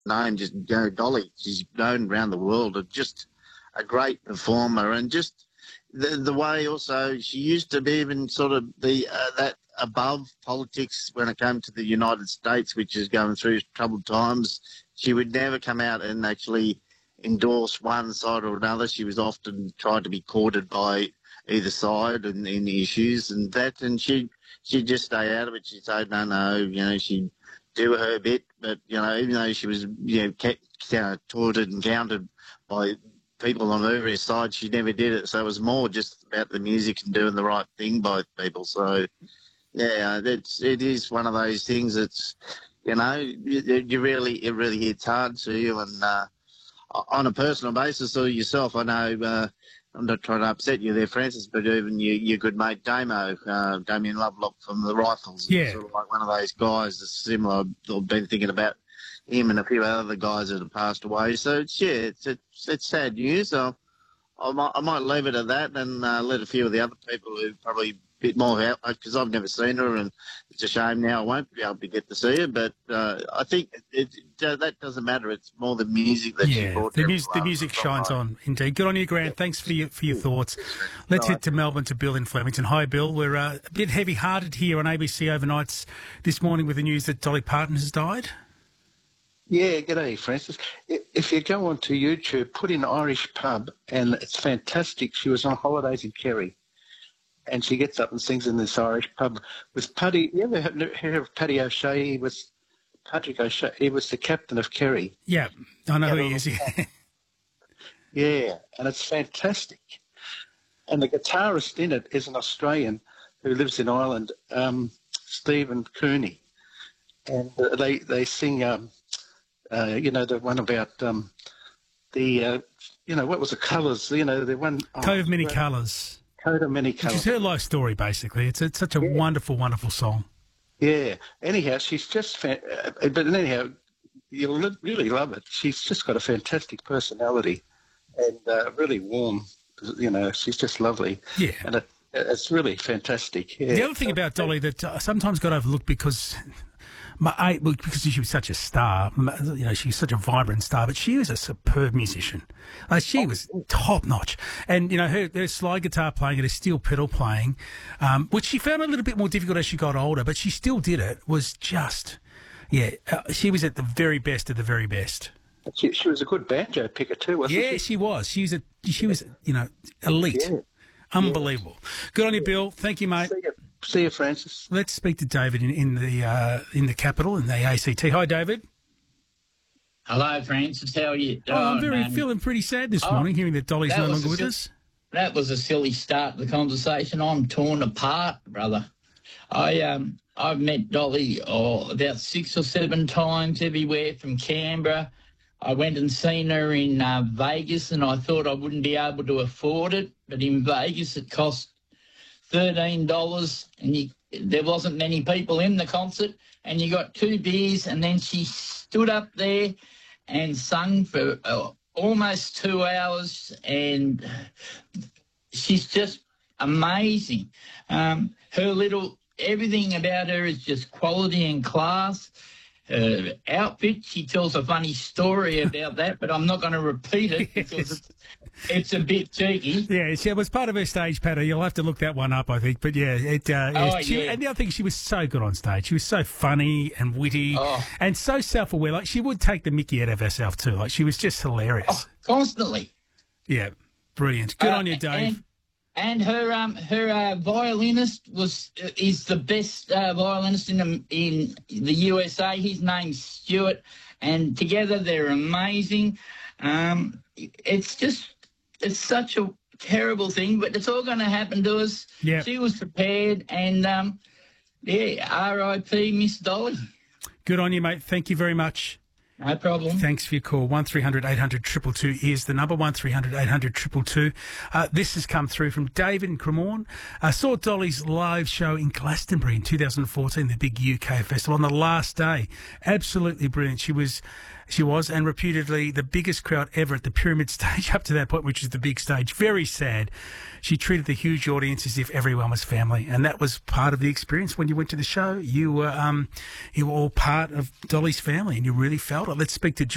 known, just Dolly. She's known around the world as just a great performer, and just the way also she used to be even sort of be that above politics when it came to the United States, which is going through troubled times. She would never come out and actually endorse one side or another. She was often tried to be courted by either side in the issues and that, and she'd just stay out of it. She'd say, no, she'd do her bit, but, even though she was, kept taunted and countered by people on her side, she never did it. So it was more just about the music and doing the right thing by people. So, yeah, it is one of those things that's, it really hits hard to you. And on a personal basis, or yourself, I know, I'm not trying to upset you there, Francis, but even your good mate Damien Lovelock from the Rifles, yeah, sort of like one of those guys that's similar. I've been thinking about him and a few other guys that have passed away. So it's sad news. I might leave it at that and let a few of the other people who probably a bit more help, because I've never seen her, and it's a shame now I won't be able to get to see her. But I think that doesn't matter. It's more the music that she brought. The music shines on, indeed. Good on you, Grant. Thanks for your thoughts. Let's head to Melbourne to Bill in Flemington. Hi, Bill. We're a bit heavy-hearted here on ABC Overnights this morning with the news that Dolly Parton has died. Yeah, g'day, Francis. If you go onto YouTube, put in Irish Pub, and it's fantastic. She was on holidays in Kerry, and she gets up and sings in this Irish pub with Paddy. You ever heard of Paddy O'Shea? Patrick O'Shea. He was the captain of Kerry. Yeah, I know who he is. Yeah, and it's fantastic. And the guitarist in it is an Australian who lives in Ireland, Stephen Cooney, and they sing. The one about what was the colours? The one Coat of Many Colours. Coat of Many Colours. It's her life story, basically. It's such a wonderful, wonderful song. Yeah. Anyhow, she's just but anyhow, you'll really love it. She's just got a fantastic personality and really warm. She's just lovely. Yeah. And it's really fantastic. Yeah. The other thing about Dolly that sometimes got overlooked because she was such a star, she was such a vibrant star, but she was a superb musician. She was top notch. And, her slide guitar playing and her steel pedal playing, which she found a little bit more difficult as she got older, but she still did it, was just, she was at the very best of the very best. She was a good banjo picker too, wasn't she? Yeah, she was. She was, elite. Yeah. Unbelievable. Good on you, Bill. Thank you, mate. See you, Francis. Let's speak to David in the capital, in the ACT. Hi, David. Hello, Francis. How are you doing? I'm feeling pretty sad this morning, hearing that Dolly's no longer with us. That was a silly start to the conversation. I'm torn apart, brother. I've met Dolly about 6 or 7 times everywhere from Canberra. I went and seen her in Vegas, and I thought I wouldn't be able to afford it. But in Vegas, it cost $13, and there wasn't many people in the concert, and you got 2 beers, and then she stood up there and sung for almost 2 hours, and she's just amazing. Everything about her is just quality and class. Her outfit, she tells a funny story about that, but I'm not going to repeat it because it's a bit cheeky. Yeah, it was part of her stage patter. You'll have to look that one up, I think. But yeah, And the other thing, she was so good on stage. She was so funny and witty and so self-aware. Like, she would take the mickey out of herself too. Like, she was just hilarious. Constantly. Yeah, brilliant. Good on you, Dave. And her violinist is the best violinist in the USA. His name's Stuart, and together they're amazing. It's such a terrible thing, but it's all going to happen to us. Yeah. She was prepared, and R.I.P. Miss Dolly. Good on you, mate. Thank you very much. No problem. Thanks for your call. 1300 800 222 is the number, 1300 800 222. This has come through from David in Cremorne. Saw Dolly's live show in Glastonbury in 2014, the big UK festival, on the last day. Absolutely brilliant. She was, and reputedly the biggest crowd ever at the Pyramid stage up to that point, which is the big stage. Very sad. She treated the huge audience as if everyone was family, and that was part of the experience when you went to the show. You were all part of Dolly's family, and you really felt it. Let's speak to